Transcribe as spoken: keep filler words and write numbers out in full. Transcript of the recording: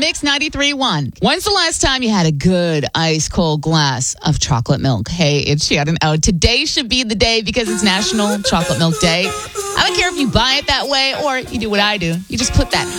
Mix ninety-three point one. When's the last time you had a good ice cold glass of chocolate milk? Hey, it's Shannon O. Today should be the day because it's National Chocolate Milk Day. I don't care if you buy it that way or you do what I do. You just put that